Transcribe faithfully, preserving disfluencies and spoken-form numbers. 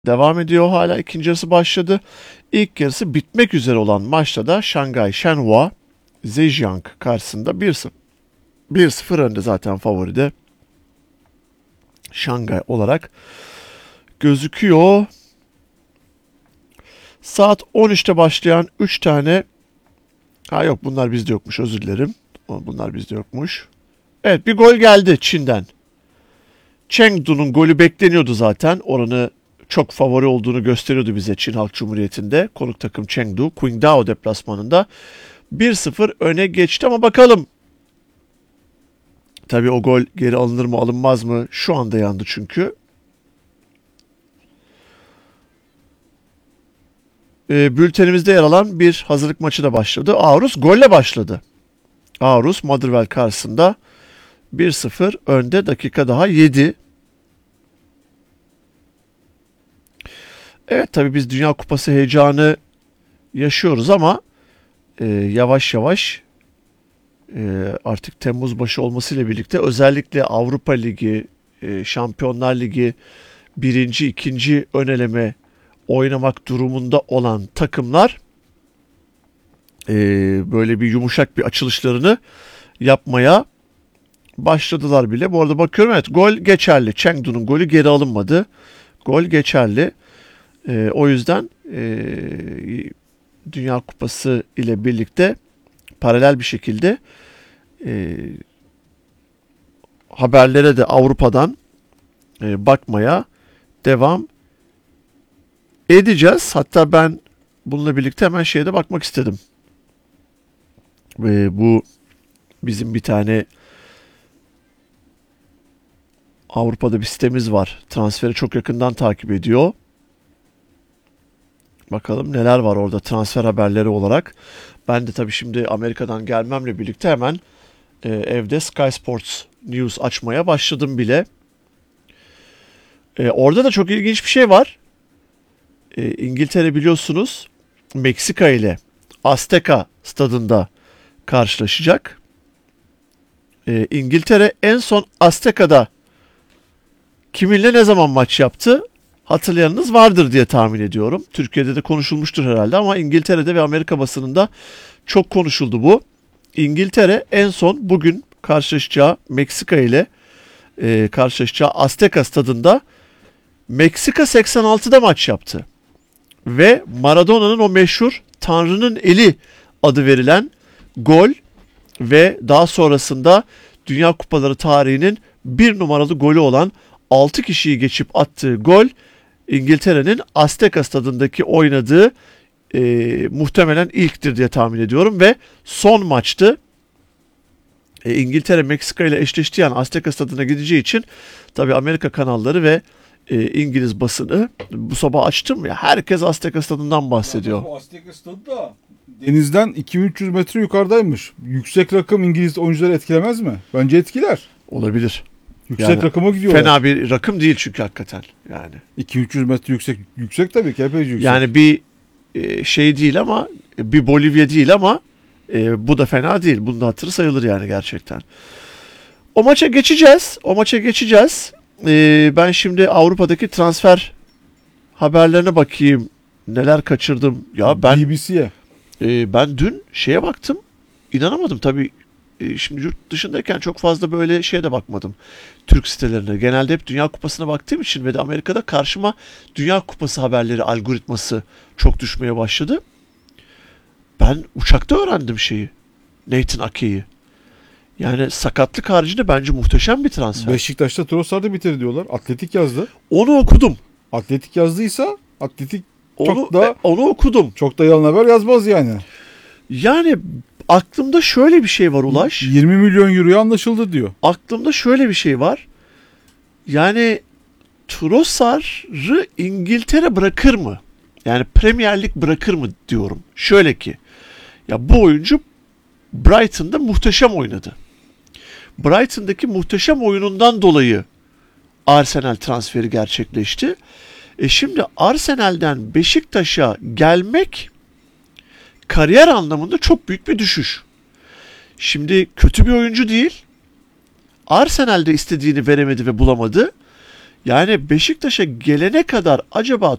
devam ediyor. Hala ikinci yarısı başladı. İlk yarısı bitmek üzere olan maçta da Şangay Shenhua Zhejiang karşısında bir sıfır bir sıfır önde, zaten favori de Şangay olarak gözüküyor. Saat on üçte başlayan üç tane, ha yok bunlar bizde yokmuş, özür dilerim. Bunlar bizde yokmuş. Evet, bir gol geldi Çin'den. Chengdu'nun golü bekleniyordu zaten. Oranı çok favori olduğunu gösteriyordu bize Çin Halk Cumhuriyeti'nde. Konuk takım Chengdu, Qingdao deplasmanında bir sıfır öne geçti ama bakalım. Tabii o gol geri alınır mı alınmaz mı? Şu anda yandı çünkü. E, bültenimizde yer alan bir hazırlık maçı da başladı. Aarhus golle başladı. Aarhus Motherwell karşısında bir sıfır önde, dakika daha yedi. Evet, tabii biz Dünya Kupası heyecanı yaşıyoruz ama e, yavaş yavaş e, artık Temmuz başı olmasıyla birlikte özellikle Avrupa Ligi, e, Şampiyonlar Ligi birinci, ikinci ön eleme oynamak durumunda olan takımlar e, böyle bir yumuşak bir açılışlarını yapmaya başladılar bile. Bu arada bakıyorum, evet, gol geçerli. Chengdu'nun golü geri alınmadı. Gol geçerli. E, o yüzden e, Dünya Kupası ile birlikte paralel bir şekilde e, haberlere de Avrupa'dan e, bakmaya devam edeceğiz. Hatta ben bununla birlikte hemen şeye de bakmak istedim. E, bu bizim bir tane Avrupa'da bir sitemiz var. Transferi çok yakından takip ediyor. Bakalım neler var orada transfer haberleri olarak. Ben de tabii şimdi Amerika'dan gelmemle birlikte hemen e, evde Sky Sports News açmaya başladım bile. E, orada da çok ilginç bir şey var. E, İngiltere biliyorsunuz Meksika ile Azteca stadında karşılaşacak. E, İngiltere en son Azteca'da kiminle ne zaman maç yaptı? Hatırlayanınız vardır diye tahmin ediyorum. Türkiye'de de konuşulmuştur herhalde ama İngiltere'de ve Amerika basınında çok konuşuldu bu. İngiltere en son bugün karşılaşacağı Meksika ile e, karşılaşacağı Azteca stadında Meksika seksen altıda maç yaptı. Ve Maradona'nın o meşhur Tanrı'nın eli adı verilen gol ve daha sonrasında Dünya Kupaları tarihinin bir numaralı golü olan altı kişiyi geçip attığı gol İngiltere'nin Azteca stadındaki oynadığı e, muhtemelen ilktir diye tahmin ediyorum ve son maçtı. E, İngiltere Meksika ile eşleştiği an Azteca stadına gideceği için tabii Amerika kanalları ve e, İngiliz basını bu sabah açtım ya, herkes Azteca stadından bahsediyor. Bu Azteca stadı da denizden iki bin üç yüz metre yukarıdaymış. Yüksek rakım İngiliz oyuncuları etkilemez mi? Bence etkiler. Olabilir. Yüksek yani, rakıma gidiyorlar. Fena bir rakım değil çünkü hakikaten yani. iki bin üç yüz metre yüksek. Yüksek tabii ki, epeyce yüksek. Yani bir e, şey değil ama bir Bolivya değil ama e, bu da fena değil. Bunun da hatırı sayılır yani gerçekten. O maça geçeceğiz. O maça geçeceğiz. E, ben şimdi Avrupa'daki transfer haberlerine bakayım. Neler kaçırdım. Ya ben B B C'ye. e, ben dün şeye baktım. İnanamadım tabii. Şimdi yurt dışındayken çok fazla böyle şeye de bakmadım. Türk sitelerine. Genelde hep Dünya Kupası'na baktığım için ve de Amerika'da karşıma Dünya Kupası haberleri algoritması çok düşmeye başladı. Ben uçakta öğrendim şeyi. Nathan Ake'yi. Yani sakatlık haricinde bence muhteşem bir transfer. Beşiktaş'ta Trossard'ı bitir diyorlar. Atletik yazdı. Onu okudum. Atletik yazdıysa Atletik Onu, çok da onu okudum. çok da yalan haber yazmaz yani. Yani aklımda şöyle bir şey var Ulaş. yirmi milyon euroya anlaşıldı diyor. Aklımda şöyle bir şey var. Yani Trossard'ı İngiltere bırakır mı? Yani Premier Lig bırakır mı diyorum. Şöyle ki, ya bu oyuncu Brighton'da muhteşem oynadı. Brighton'daki muhteşem oyunundan dolayı Arsenal transferi gerçekleşti. E şimdi Arsenal'den Beşiktaş'a gelmek kariyer anlamında çok büyük bir düşüş. Şimdi kötü bir oyuncu değil. Arsenal'de istediğini veremedi ve bulamadı. Yani Beşiktaş'a gelene kadar acaba